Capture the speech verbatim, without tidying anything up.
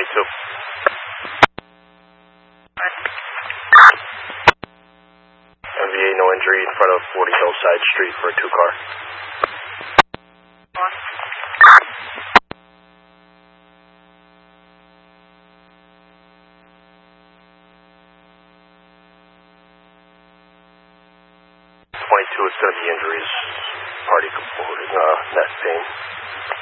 twenty-two. M V A, no injury in front of forty Hillside Street for a two-car. twenty-two, it's going to be injuries. Party component, uh, neck pain.